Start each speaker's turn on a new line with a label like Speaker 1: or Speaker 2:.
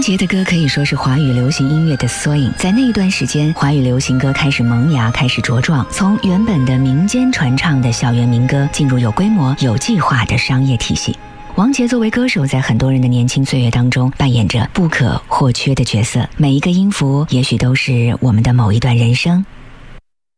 Speaker 1: 杰的歌可以说是华语流行音乐的缩影，在那一段时间，华语流行歌开始萌芽，开始茁壮，从原本的民间传唱的校园民歌，进入有规模、有计划的商业体系。王杰作为歌手，在很多人的年轻岁月当中扮演着不可或缺的角色，每一个音符也许都是我们的某一段人生。